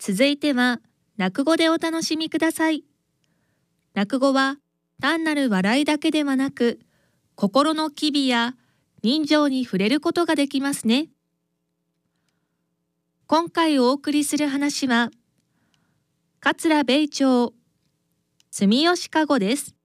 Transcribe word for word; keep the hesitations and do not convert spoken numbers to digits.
続いては、落語でお楽しみください。落語は単なる笑いだけではなく、心の機微や人情に触れることができますね。今回お送りする話は、桂米朝住吉かごです。